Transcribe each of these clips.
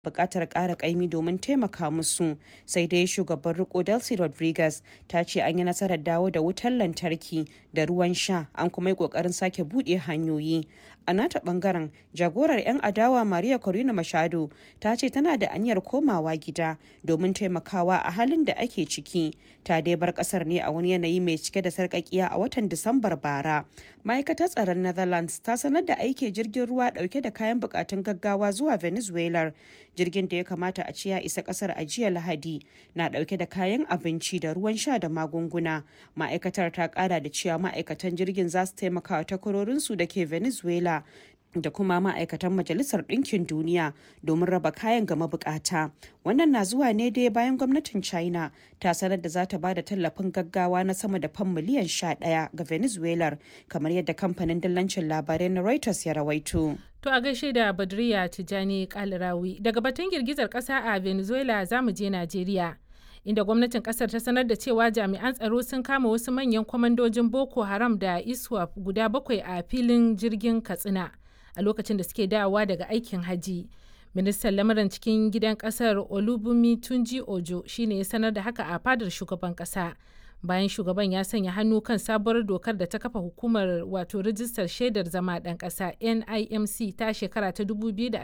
buƙatar ƙara ƙaimi domin taimaka musu. Sai dai shugaban riko Delcy Rodriguez ta ce an yi nasarar dawo da wutar lantarki da ruwan sha, an kuma yi ƙoƙarin sake buɗe hanyoyi. A nata ɓangaren, jagorar 'yan adawa Maria Corina Machado ta ce tana da aniyar komawa gida domin taimakawa a halin da ake ciki. Ta dai bar ƙasar ne a wani yanayi mai cike da sarƙaƙiya a watan Disambar bara. Ma'aikatar tsaron Netherlands ta sanar da aike jirgin ruwa ɗauke da kayan buƙatun gaggawa zuwa Venezuela. Jirgin da ya kamata a ci ya isa kasar a jiya Lahadi na dauke da kayan abinci da ruwan sha da magunguna. Ma'aikatar ta kara da cewa ma'aikatan jirgin za su taimaka wa takwarorinsu da ke Venezuela da kuma ma'aikatan Majalisar Ɗinkin Duniya domin raba kayan ga mabukata. Wannan na zuwa ne dai bayan gwamnatin China ta sanar da za ta ba da tallafin gaggawa na sama da fam miliyan 11 ga Venezuela, kamar yadda kamfanin dillancin labarai na Reuters ya rawaito. To a gaishe da Badriya Tijani Kalarawi. Daga batun girgizar ƙasa a Venezuela za mu je Najeriya, inda gwamnatin ƙasar ta sanar da cewa jami'an tsaro sun kama wasu manyan kwamandojin Boko Haram da ISWAP guda 7 a filin jirgin Katsina a lokacin da suke dawowa daga aikin haji. Ministan lamarin cikin gidan ƙasar Olubunmi Tunji Ojo shine ya sanar da haka a fadar shugaban ƙasa. Bayan shugaban ya sanya hannu kan sabuwar dokar da ta kafa hukumar wato rijistar shaidar zama ɗan ƙasa NIMC ta shekara ta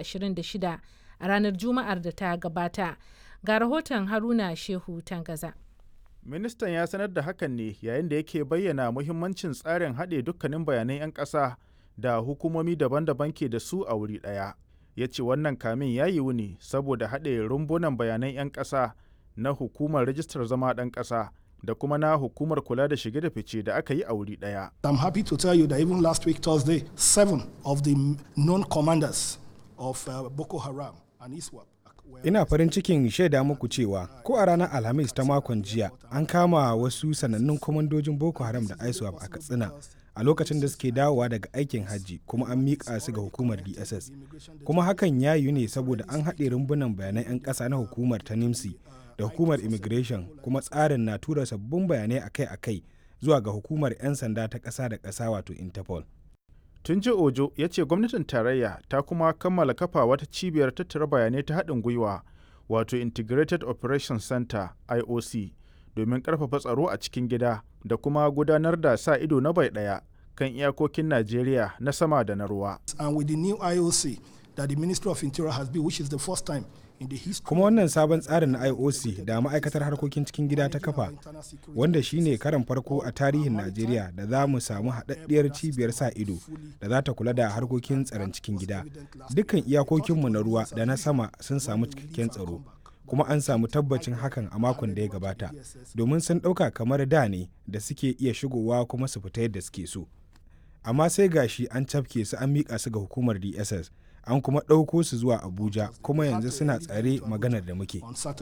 2026 a ranar Juma'ar da ta gabata. Ga rahoton Haruna Shehu Tangaza. Ministan ya sanar da hakan ne yayin da yake bayyana muhimmancin tsarin haɗe dukkanin bayanan 'yan ƙasa da hukumomi daban-daban ke da su a wuri ɗaya. Ya ce wannan kamin ya yiwu ne saboda haɗe rumbunan bayanan 'yan ƙasa na hukumar rijistar zama ɗan ƙasa da kuma na hukumar kula da shige da fice da aka yi a wuri daya. I'm happy to tell you that even last week Thursday, 7 of the known commanders of Boko Haram and ISWAP. Ina farin cikin shaida muku cewa ko a ranar Alhamis ta makon jiya an kama wasu sanannun kwamandojin Boko Haram da ISWAP a Katsina a lokacin da suke dawowa daga aikin hajji, kuma an miƙa su ga hukumar DSS. Kuma hakan ya yi ne saboda an haɗe rumbunan bayanan 'yan ƙasa na hukumar ta NIMSI da hukumar immigration, kuma tsarin na tura sabbin bayanai akai-akai zuwa ga hukumar 'yan sanda ta ƙasa da ƙasa wato Interpol. Tunji Ojo ya ce gwamnatin tarayya ta kuma kammala kafa wata cibiyar tattara bayanai ta haɗin gwiwa wato Integrated Operations Center IOC domin ƙarfafa tsaro a cikin gida da kuma gudanar da sa ido na bai ɗaya kan iyakokin Najeriya na sama da na ruwa. And with the new IOC that the Ministry of Interior has built, which is the first time. Kuma wannan sabon tsarin na IOC da ma'aikatar harkokin cikin gida ta kafa, wanda shine karan farko a tarihin Najeriya da za mu samu haɗaɗɗiyar cibiyar sa ido da za ta kula da harkokin tsaron cikin gida. Dukkan iyakokinmu na ruwa da na sama sun samu cikakken tsaro, kuma an samu tabbacin hakan a makon da ya gabata, domin sun ɗauka kamar da ne da suke iya shigowa kuma su fita yadda suke so. Amma sai gashi an cafke su an miƙa su ga hukumar DSS. An kuma ɗauko su zuwa Abuja, kuma yanzu suna tsare maganar da muke.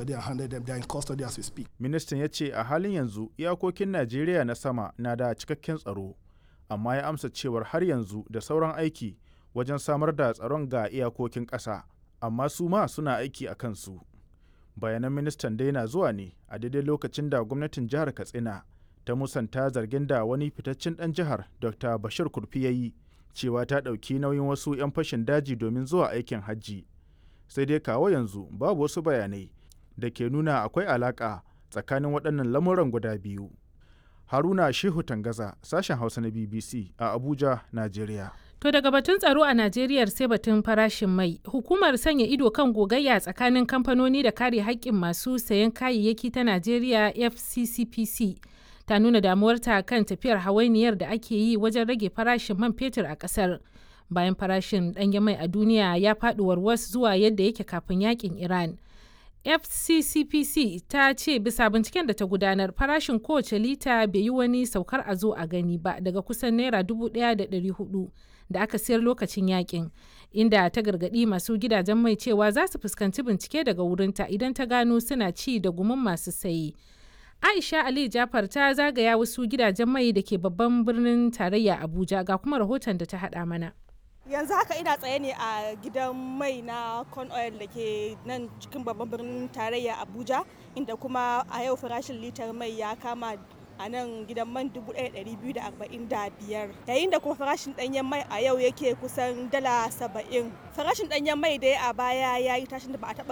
Ministan ya ce a halin yanzu iyakokin Najeriya na sama na da cikakken tsaro, amma ya amsa cewar har yanzu da sauran aiki wajen samar da tsaron ga iyakokin ƙasa, amma su ma suna aiki a kansu. Bayanan ministan dai na zuwa ne a daidai lokacin da gwamnatin jihar Katsina ta musanta zargin da wani fitaccen ɗan jihar Dr. Bashir Kurfi ya yi cewa ta ɗauki nauyin wasu 'yan fashin daji domin zuwa aikin hajji. Sai dai kawo yanzu babu wasu bayanai da ke nuna akwai alaƙa tsakanin waɗannan lamuran guda biyu. Haruna Shehu Tangaza, sashen Hausa na BBC a Abuja, Najeriya. To daga batun tsaro a Najeriya sai batun farashin mai. Hukumar sanya ido kan gogayya tsakanin kamfanoni da kare haƙƙin masu sayan kayayyaki ta Najeriya FCCPC ta nuna damuwarta kan tafiyar hawainiyar da ake yi wajen rage farashin man fetur a ƙasar. Bayan farashin ɗanyen mai a duniya ya faɗi warwas zuwa yadda yake kafin yakin Iran. FCCPC ta ce bisa binciken da ta gudanar farashin kowace lita bai yi wani saukar a zo a gani ba daga kusan naira 1,400 da aka sayar lokacin yakin, inda ta gargaɗi masu gidajen mai cewa za su fuskanci bincike daga wurinta idan ta gano suna ci da gumin masu saye. Aisha Ali Jafar ta zagaya wasu gidajen mai da ke babban birnin tarayya Abuja, ga kuma rahoton da ta haɗa mana. Yanzu haka ina tsaye ne a gidan mai na Con Oil da ke nan cikin babban birnin tarayya Abuja, inda kuma a yau farashin litar mai ya kama a nan gidan man 1,245, yayin da kuma farashin ɗanyen mai a yau yake kusan dala 70. Farashin ɗanyen mai dai a baya ya yi tashin da ba a taɓa